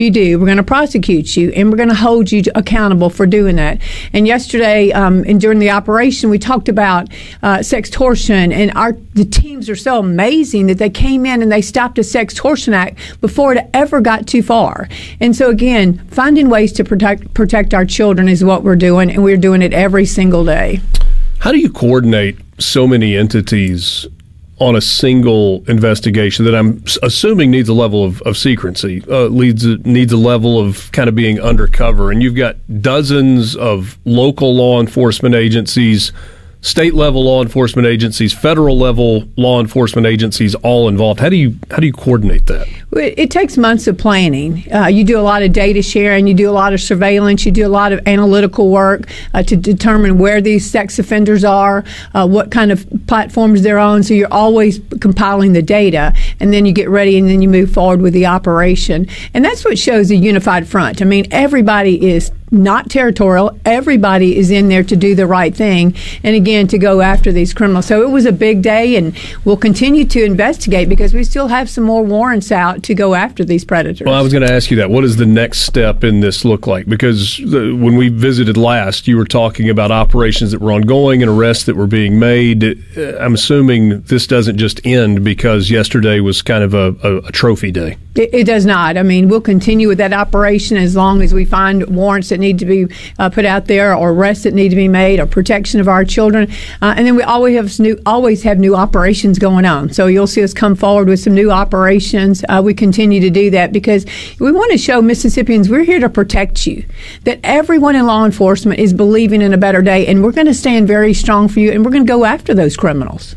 You do. We're going to prosecute you, and we're going to hold you accountable for doing that. And yesterday, and during the operation, we talked about sextortion, and the teams are so amazing that they came in and they stopped a sextortion act before it ever got too far. And so, again, finding ways to protect our children is what we're doing, and we're doing it every single day. How do you coordinate so many entities on a single investigation that I'm assuming needs a level of secrecy, needs a level of kind of being undercover? And you've got dozens of local law enforcement agencies, state-level law enforcement agencies, federal-level law enforcement agencies all involved. How do you coordinate that? It takes months of planning. You do a lot of data sharing. You do a lot of surveillance. You do a lot of analytical work to determine where these sex offenders are, what kind of platforms they're on. So you're always compiling the data, and then you get ready, and then you move forward with the operation. And that's what shows a unified front. I mean, everybody is not territorial. Everybody is in there to do the right thing, and again, to go after these criminals. So it was a big day, and we'll continue to investigate because we still have some more warrants out to go after these predators. Well, I was going to ask you that. What does the next step in this look like? Because when we visited last, you were talking about operations that were ongoing and arrests that were being made. I'm assuming this doesn't just end because yesterday was kind of a trophy day. It does not. I mean, we'll continue with that operation as long as we find warrants that need to be put out there, or arrests that need to be made, or protection of our children. And then we always have new operations going on. So you'll see us come forward with some new operations. We continue to do that because we want to show Mississippians we're here to protect you, that everyone in law enforcement is believing in a better day, and we're going to stand very strong for you, and we're going to go after those criminals.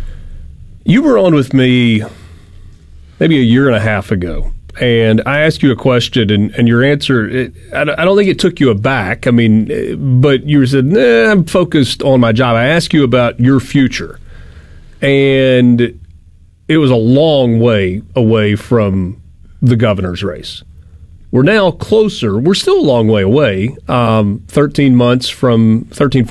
You were on with me maybe a year and a half ago, and I asked you a question, and your answer, I don't think it took you aback. I mean, but you said, I'm focused on my job. I asked you about your future, and it was a long way away from the governor's race. We're now closer. We're still a long way away, 14 months from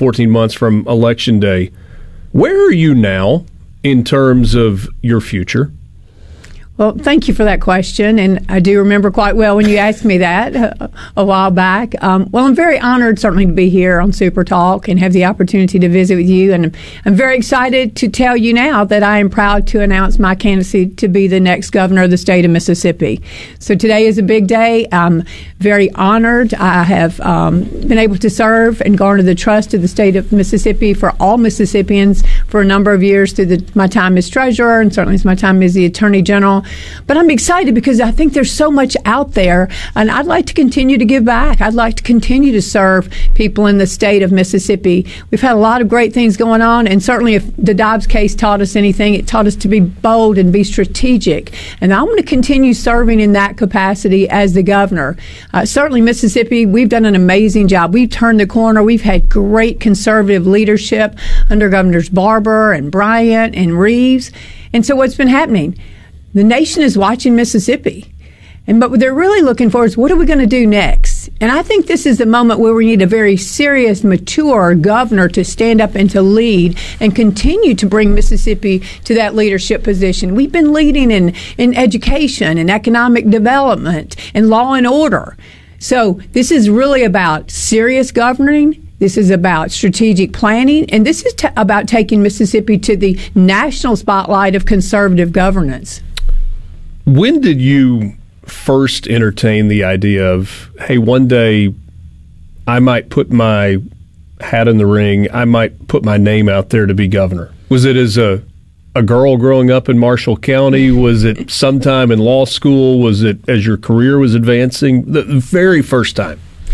Election Day. Where are you now in terms of your future? Well, thank you for that question, and I do remember quite well when you asked me that a while back. Well, I'm very honored, certainly, to be here on Super Talk and have the opportunity to visit with you, and I'm very excited to tell you now that I am proud to announce my candidacy to be the next governor of the state of Mississippi. So today is a big day. I'm very honored. I have been able to serve and garner the trust of the state of Mississippi for all Mississippians for a number of years through my time as treasurer, and certainly my time as the attorney general. But I'm excited because I think there's so much out there, and I'd like to continue to give back. I'd like to continue to serve people in the state of Mississippi. We've had a lot of great things going on, and certainly if the Dobbs case taught us anything, it taught us to be bold and be strategic. And I want to continue serving in that capacity as the governor. Certainly Mississippi, we've done an amazing job. We've turned the corner. We've had great conservative leadership under Governors Barber and Bryant and Reeves. And so what's been happening? The nation is watching Mississippi. But what they're really looking for is, what are we going to do next? And I think this is the moment where we need a very serious, mature governor to stand up and to lead and continue to bring Mississippi to that leadership position. We've been leading in education and economic development and law and order. So this is really about serious governing. This is about strategic planning, and this is about taking Mississippi to the national spotlight of conservative governance. When did you first entertain the idea of, hey, one day I might put my hat in the ring, I might put my name out there to be governor? Was it as a girl growing up in Marshall County? Was it sometime in law school? Was it as your career was advancing? The very first time?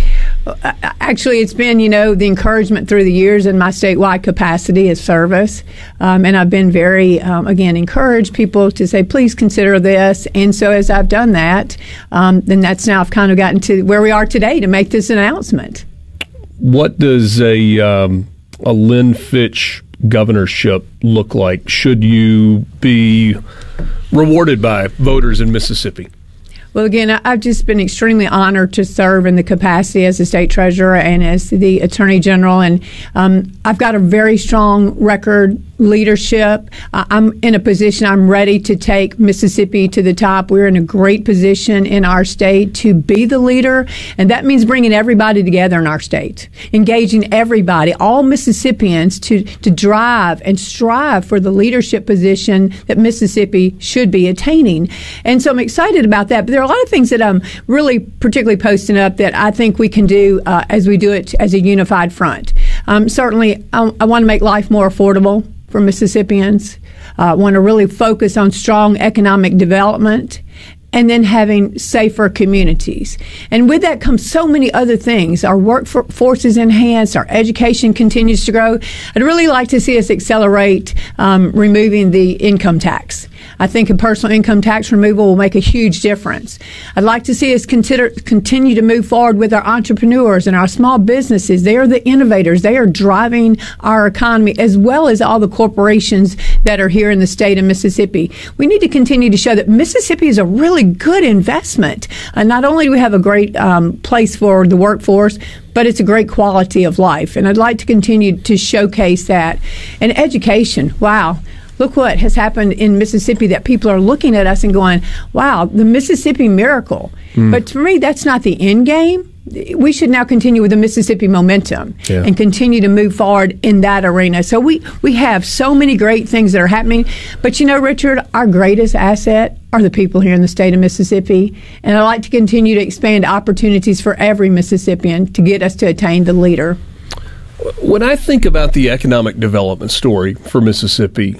Actually, it's been, the encouragement through the years in my statewide capacity as service. And I've been very, again, encouraged people to say, please consider this. And so as I've done that, then that's now I've kind of gotten to where we are today to make this announcement. What does a Lynn Fitch governorship look like? Should you be rewarded by voters in Mississippi? Well, again, I've just been extremely honored to serve in the capacity as the state treasurer and as the attorney general. And I've got a very strong record leadership. I'm in a position, I'm ready to take Mississippi to the top. We're in a great position in our state to be the leader, and that means bringing everybody together in our state, engaging everybody, all Mississippians, to drive and strive for the leadership position that Mississippi should be attaining. And so I'm excited about that. But there are a lot of things that I'm really particularly posting up that I think we can do as we do it as a unified front. Certainly, I want to make life more affordable for Mississippians. I want to really focus on strong economic development and then having safer communities. And with that comes so many other things. Our workforce is enhanced. Our education continues to grow. I'd really like to see us accelerate removing the income tax. I think a personal income tax removal will make a huge difference. I'd like to see us continue to move forward with our entrepreneurs and our small businesses. They are the innovators. They are driving our economy, as well as all the corporations that are here in the state of Mississippi. We need to continue to show that Mississippi is a really good investment. Not only do we have a great place for the workforce, but it's a great quality of life. And I'd like to continue to showcase that. And education, wow. Look what has happened in Mississippi, that people are looking at us and going, wow, the Mississippi miracle. But for me, that's not the end game. We should now continue with the Mississippi momentum and continue to move forward in that arena. So we have so many great things that are happening. But you know, Richard, our greatest asset are the people here in the state of Mississippi. And I'd like to continue to expand opportunities for every Mississippian to get us to attain the leader. When I think about the economic development story for Mississippi,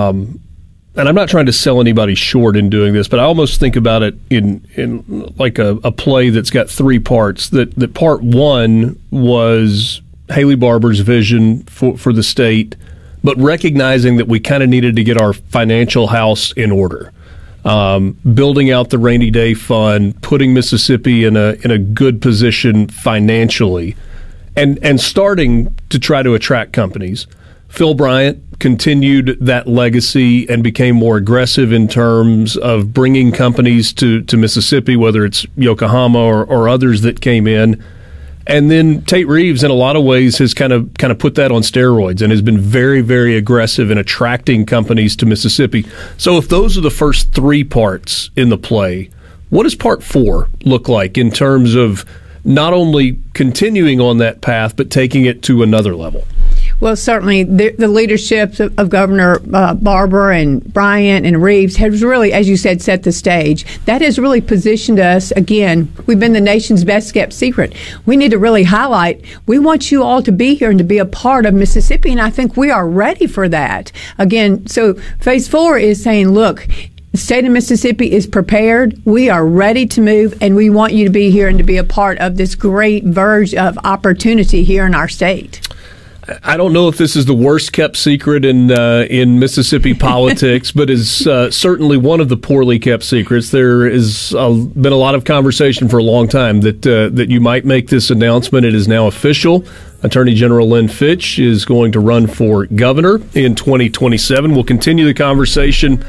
and I'm not trying to sell anybody short in doing this, but I almost think about it in like a play that's got three parts. That part one was Haley Barbour's vision for the state, but recognizing that we kind of needed to get our financial house in order. Building out the rainy day fund, putting Mississippi in a good position financially, and starting to try to attract companies. Phil Bryant continued that legacy and became more aggressive in terms of bringing companies to Mississippi, whether it's Yokohama or others that came in. And then Tate Reeves, in a lot of ways, has kind of put that on steroids and has been very, very aggressive in attracting companies to Mississippi. So if those are the first three parts in the play, what does part four look like in terms of not only continuing on that path, but taking it to another level? Well, certainly the leadership of Governor Barbour and Bryant and Reeves has really, as you said, set the stage. That has really positioned us. Again, we've been the nation's best kept secret. We need to really highlight, we want you all to be here and to be a part of Mississippi, and I think we are ready for that. Again, so phase 4 is saying, look, the state of Mississippi is prepared. We are ready to move, and we want you to be here and to be a part of this great verge of opportunity here in our state. I don't know if this is the worst kept secret in Mississippi politics, but is certainly one of the poorly kept secrets. There has been a lot of conversation for a long time that you might make this announcement. It is now official. Attorney General Lynn Fitch is going to run for governor in 2027. We'll continue the conversation.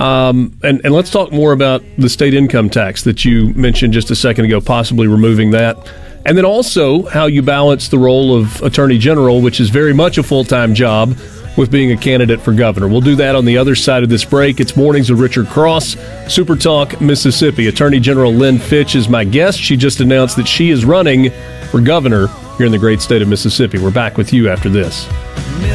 And let's talk more about the state income tax that you mentioned just a second ago, possibly removing that. And then also how you balance the role of Attorney General, which is very much a full-time job, with being a candidate for governor. We'll do that on the other side of this break. It's Mornings with Richard Cross, Super Talk, Mississippi. Attorney General Lynn Fitch is my guest. She just announced that she is running for governor here in the great state of Mississippi. We're back with you after this.